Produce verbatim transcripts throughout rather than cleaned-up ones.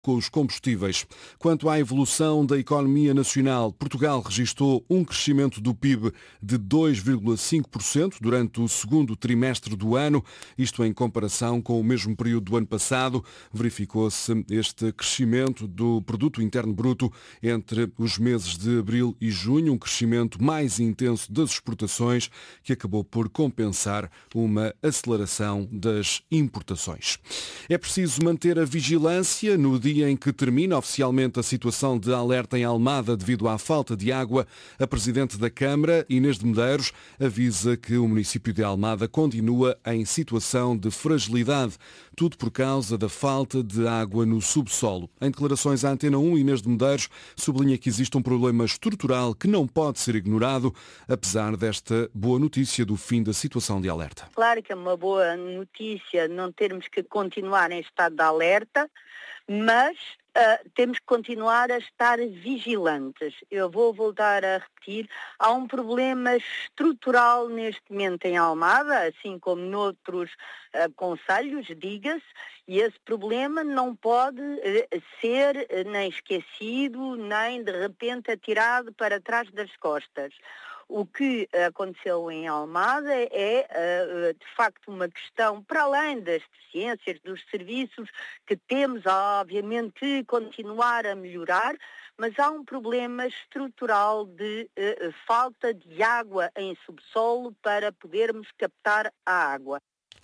com os combustíveis. Quanto à evolução da economia nacional, Portugal registrou um crescimento do P I B de dois vírgula cinco por cento durante o segundo trimestre do ano, isto em comparação com o mesmo período do ano passado. Verificou-se este crescimento do Produto Interno Bruto entre os meses de abril e junho, um crescimento mais intenso das exportações que acabou por compensar uma aceleração das importações. É preciso manter a vigilância no dia dia em que termina oficialmente a situação de alerta em Almada devido à falta de água. A Presidente da Câmara, Inês de Medeiros, avisa que o município de Almada continua em situação de fragilidade, tudo por causa da falta de água no subsolo. Em declarações à Antena um, Inês de Medeiros sublinha que existe um problema estrutural que não pode ser ignorado, apesar desta boa notícia do fim da situação de alerta. Claro que é uma boa notícia não termos que continuar em estado de alerta, mas uh, temos que continuar a estar vigilantes. Eu vou voltar a repetir, há um problema estrutural neste momento em Almada, assim como noutros uh, concelhos, diga-se, e esse problema não pode uh, ser uh, nem esquecido, nem de repente atirado para trás das costas. O que aconteceu em Almada é, de facto, uma questão, para além das deficiências, dos serviços que temos, obviamente, que continuar a melhorar, mas há um problema estrutural de uh, falta de água em subsolo para podermos captar a água.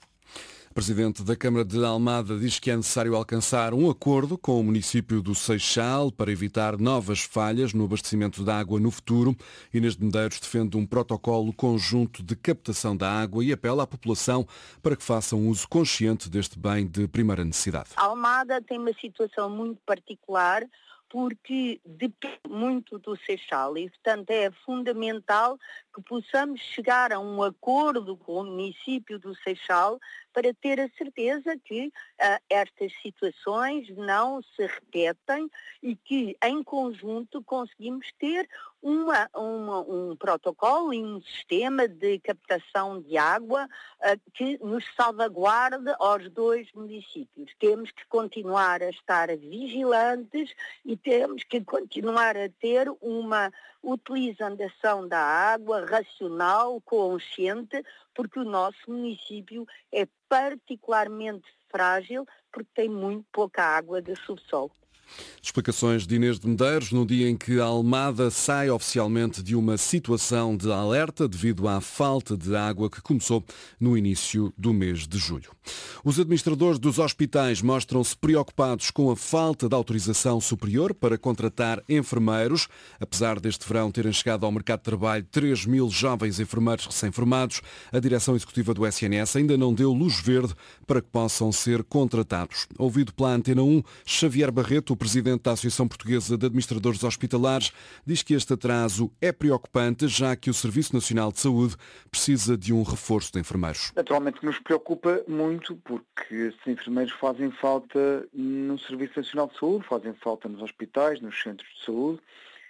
O Presidente da Câmara de Almada diz que é necessário alcançar um acordo com o município do Seixal para evitar novas falhas no abastecimento de água no futuro. Inês de Medeiros defende um protocolo conjunto de captação da água e apela à população para que faça um uso consciente deste bem de primeira necessidade. Almada tem uma situação muito particular porque depende muito do Seixal e, portanto, é fundamental que possamos chegar a um acordo com o município do Seixal para ter a certeza que uh, estas situações não se repetem e que, em conjunto, conseguimos ter uma, uma, um protocolo e um sistema de captação de água uh, que nos salvaguarde aos dois municípios. Temos que continuar a estar vigilantes e temos que continuar a ter uma utilização da água racional, consciente, porque o nosso município é particularmente frágil porque tem muito pouca água de subsolo. Explicações de Inês de Medeiros no dia em que a Almada sai oficialmente de uma situação de alerta devido à falta de água que começou no início do mês de julho. Os administradores dos hospitais mostram-se preocupados com a falta de autorização superior para contratar enfermeiros. Apesar deste verão terem chegado ao mercado de trabalho três mil jovens enfermeiros recém-formados, a direção executiva do S N S ainda não deu luz verde para que possam ser contratados. Ouvido pela Antena um, Xavier Barreto, o presidente da Associação Portuguesa de Administradores Hospitalares, diz que este atraso é preocupante, já que o Serviço Nacional de Saúde precisa de um reforço de enfermeiros. Naturalmente nos preocupa muito, porque esses enfermeiros fazem falta no Serviço Nacional de Saúde, fazem falta nos hospitais, nos centros de saúde.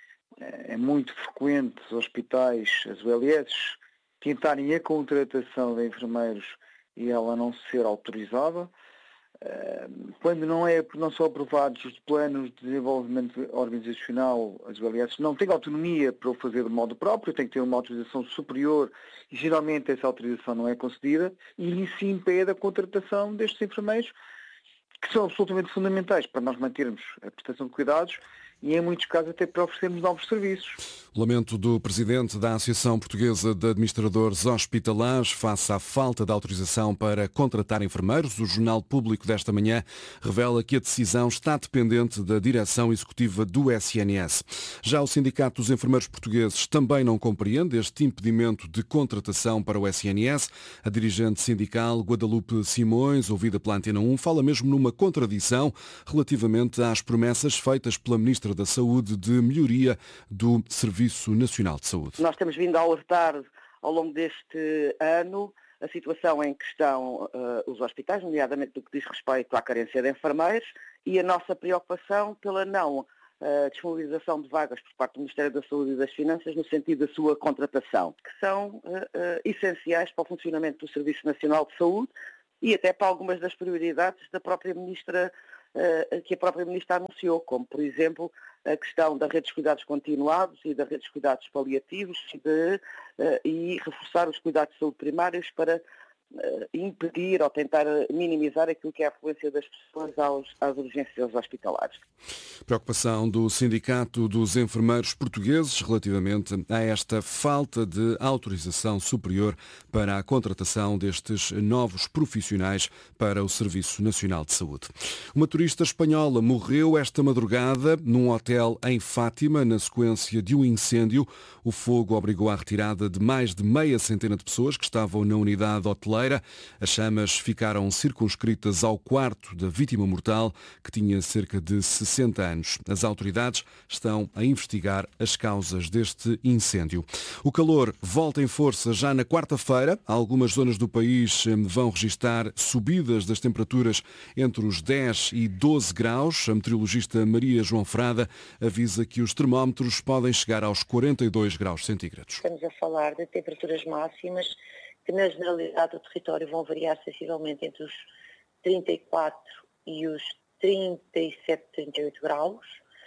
É muito frequente os hospitais, as U L S, tentarem a contratação de enfermeiros e ela não ser autorizada. Quando não, é, não são aprovados os planos de desenvolvimento organizacional, as U L S não têm autonomia para o fazer de modo próprio, tem que ter uma autorização superior e geralmente essa autorização não é concedida e isso impede a contratação destes enfermeiros que são absolutamente fundamentais para nós mantermos a prestação de cuidados e em muitos casos até para oferecermos novos serviços. Lamento do presidente da Associação Portuguesa de Administradores Hospitalares face à falta de autorização para contratar enfermeiros. O Jornal Público desta manhã revela que a decisão está dependente da direção executiva do S N S. Já o Sindicato dos Enfermeiros Portugueses também não compreende este impedimento de contratação para o S N S. A dirigente sindical Guadalupe Simões, ouvida pela Antena um, fala mesmo numa contradição relativamente às promessas feitas pela Ministra da Saúde de melhoria do Serviço Nacional de Saúde. Nós temos vindo a alertar ao longo deste ano a situação em que estão uh, os hospitais, nomeadamente no que diz respeito à carência de enfermeiros e a nossa preocupação pela não uh, disponibilização de vagas por parte do Ministério da Saúde e das Finanças no sentido da sua contratação, que são uh, uh, essenciais para o funcionamento do Serviço Nacional de Saúde e até para algumas das prioridades da própria Ministra uh, que a própria Ministra anunciou, como, por exemplo, a questão da rede de cuidados continuados e da rede de cuidados paliativos e, de, uh, e reforçar os cuidados de saúde primários para uh, impedir ou tentar minimizar aquilo que é a afluência das pessoas aos, às urgências hospitalares. Preocupação do Sindicato dos Enfermeiros Portugueses relativamente a esta falta de autorização superior para a contratação destes novos profissionais para o Serviço Nacional de Saúde. Uma turista espanhola morreu esta madrugada num hotel em Fátima, na sequência de um incêndio. O fogo obrigou à retirada de mais de meia centena de pessoas que estavam na unidade hoteleira. As chamas ficaram circunscritas ao quarto da vítima mortal, que tinha cerca de sessenta anos. As autoridades estão a investigar as causas deste incêndio. O calor volta em força já na quarta-feira. Algumas zonas do país vão registrar subidas das temperaturas entre os dez e doze graus. A meteorologista Maria João Frada avisa que os termómetros podem chegar aos quarenta e dois graus centígrados. Estamos a falar de temperaturas máximas que na generalidade do território vão variar sensivelmente entre os trinta e quatro e os trinta e sete, trinta e oito graus.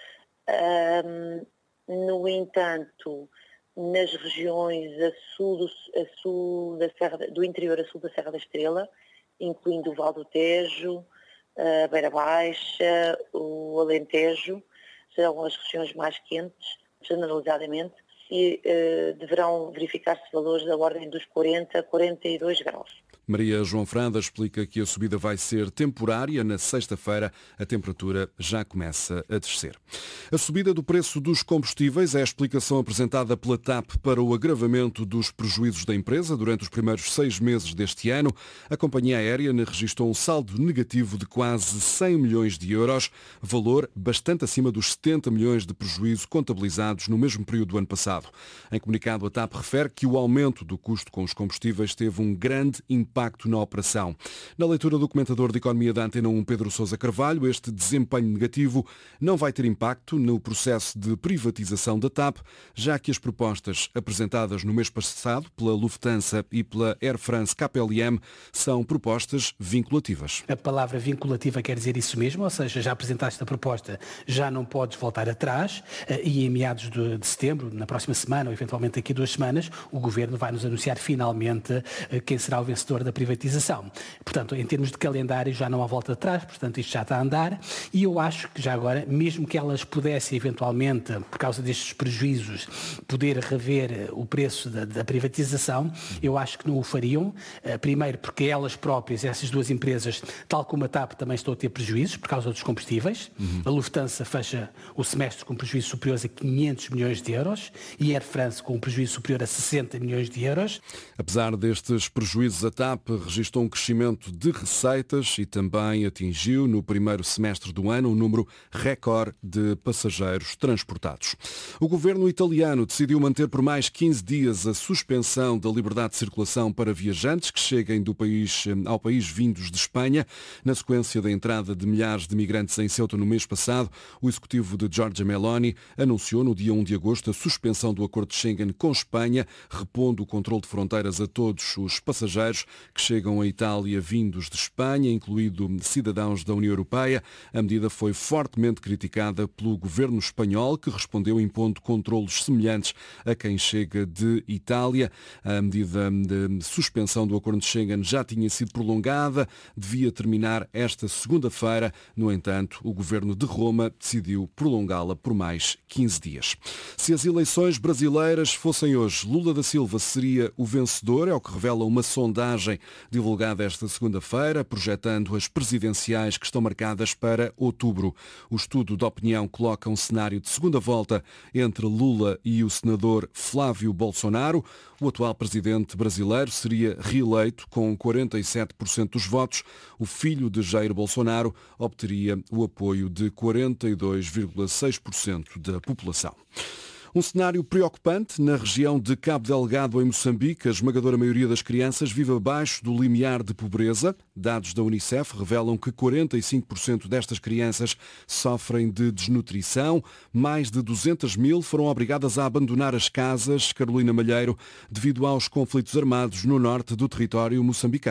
Um, no entanto, nas regiões a sul, do, a sul da Serra, do interior a sul da Serra da Estrela, incluindo o Val do Tejo, a Beira Baixa, o Alentejo, serão as regiões mais quentes, generalizadamente, e uh, deverão verificar-se valores da ordem dos quarenta a quarenta e dois graus. Maria João Frada explica que a subida vai ser temporária. Na sexta-feira a temperatura já começa a descer. A subida do preço dos combustíveis é a explicação apresentada pela T A P para o agravamento dos prejuízos da empresa durante os primeiros seis meses deste ano. A companhia aérea registrou um saldo negativo de quase cem milhões de euros, valor bastante acima dos setenta milhões de prejuízo contabilizados no mesmo período do ano passado. Em comunicado, a T A P refere que o aumento do custo com os combustíveis teve um grande impacto na operação. Na leitura do comentador de Economia da Antena um, Pedro Sousa Carvalho, este desempenho negativo não vai ter impacto no processo de privatização da T A P, já que as propostas apresentadas no mês passado pela Lufthansa e pela Air France K L M são propostas vinculativas. A palavra vinculativa quer dizer isso mesmo, ou seja, já apresentaste a proposta, já não podes voltar atrás, e em meados de, de setembro, na próxima semana ou eventualmente daqui a duas semanas, o Governo vai nos anunciar finalmente quem será o vencedor da privatização. Portanto, em termos de calendário já não há volta atrás, portanto isto já está a andar, e eu acho que já agora, mesmo que elas pudessem eventualmente, por causa destes prejuízos, poder rever o preço da, da privatização, eu acho que não o fariam. Primeiro porque elas próprias, essas duas empresas, tal como a T A P, também estão a ter prejuízos por causa dos combustíveis. Uhum. A Lufthansa fecha o semestre com prejuízos superiores a quinhentos milhões de euros e a Air France com um prejuízo superior a sessenta milhões de euros. Apesar destes prejuízos, a T A P registrou um crescimento de receitas e também atingiu no primeiro semestre do ano um número recorde de passageiros transportados. O governo italiano decidiu manter por mais quinze dias a suspensão da liberdade de circulação para viajantes que cheguem do país, ao país vindos de Espanha. Na sequência da entrada de milhares de migrantes em Ceuta no mês passado, o executivo de Giorgia Meloni anunciou no dia um de agosto a suspensão do acordo de Schengen com Espanha, repondo o controle de fronteiras a todos os passageiros que chegam à Itália vindos de Espanha, incluído cidadãos da União Europeia. A medida foi fortemente criticada pelo governo espanhol, que respondeu impondo controlos semelhantes a quem chega de Itália. A medida de suspensão do acordo de Schengen já tinha sido prolongada, devia terminar esta segunda-feira. No entanto, o governo de Roma decidiu prolongá-la por mais quinze dias. Se as eleições brasileiras fossem hoje, Lula da Silva seria o vencedor, é o que revela uma sondagem divulgada esta segunda-feira, projetando as presidenciais que estão marcadas para outubro. O estudo de opinião coloca um cenário de segunda volta entre Lula e o senador Flávio Bolsonaro. O atual presidente brasileiro seria reeleito com quarenta e sete por cento dos votos. O filho de Jair Bolsonaro obteria o apoio de quarenta e dois vírgula seis por cento da população. Um cenário preocupante na região de Cabo Delgado, em Moçambique. A esmagadora maioria das crianças vive abaixo do limiar de pobreza. Dados da Unicef revelam que quarenta e cinco por cento destas crianças sofrem de desnutrição. Mais de duzentas mil foram obrigadas a abandonar as casas, Carolina Malheiro, devido aos conflitos armados no norte do território moçambicano.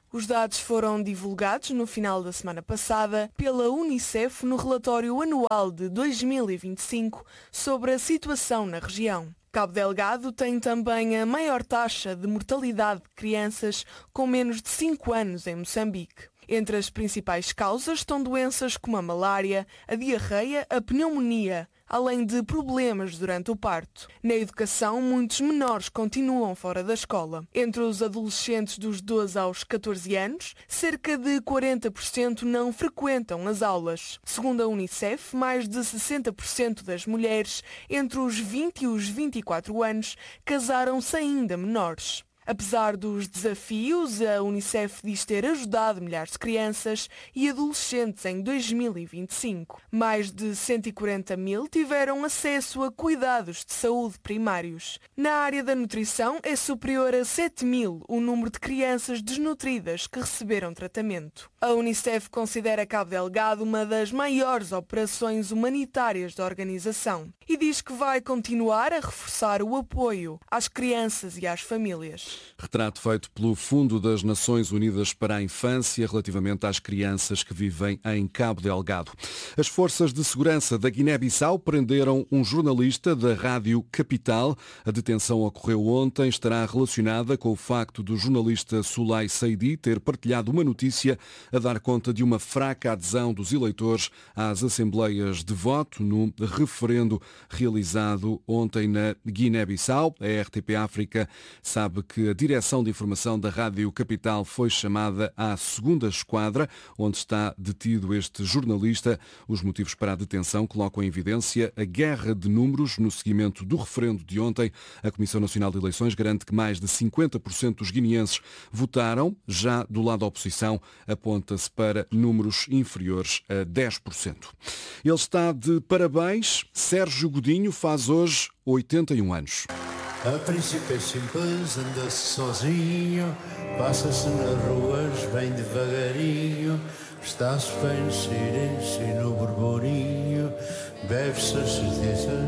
Os dados foram divulgados no final da semana passada pela Unicef no relatório anual de dois mil e vinte e cinco sobre a situação na região. Cabo Delgado tem também a maior taxa de mortalidade de crianças com menos de cinco anos em Moçambique. Entre as principais causas estão doenças como a malária, a diarreia, a pneumonia, além de problemas durante o parto. Na educação, muitos menores continuam fora da escola. Entre os adolescentes dos doze aos catorze anos, cerca de quarenta por cento não frequentam as aulas. Segundo a Unicef, mais de sessenta por cento das mulheres entre os vinte e os vinte e quatro anos casaram-se ainda menores. Apesar dos desafios, a Unicef diz ter ajudado milhares de crianças e adolescentes em dois mil e vinte e cinco. Mais de cento e quarenta mil tiveram acesso a cuidados de saúde primários. Na área da nutrição, é superior a sete mil o número de crianças desnutridas que receberam tratamento. A Unicef considera Cabo Delgado uma das maiores operações humanitárias da organização e diz que vai continuar a reforçar o apoio às crianças e às famílias. Retrato feito pelo Fundo das Nações Unidas para a Infância relativamente às crianças que vivem em Cabo Delgado. As forças de segurança da Guiné-Bissau prenderam um jornalista da Rádio Capital. A detenção ocorreu ontem, estará relacionada com o facto do jornalista Sulay Saidi ter partilhado uma notícia a dar conta de uma fraca adesão dos eleitores às assembleias de voto no referendo realizado ontem na Guiné-Bissau. A R T P África sabe que a Direção de Informação da Rádio Capital foi chamada à segunda esquadra, onde está detido este jornalista. Os motivos para a detenção colocam em evidência a guerra de números no seguimento do referendo de ontem. A Comissão Nacional de Eleições garante que mais de cinquenta por cento dos guineenses votaram. Já do lado da oposição, aponta-se para números inferiores a dez por cento. Ele está de parabéns. Sérgio Godinho faz hoje oitenta e um anos. A princípio é simples, anda-se sozinho, passa-se nas ruas bem devagarinho, está-se bem no silêncio e no burburinho, bebe-se as certezas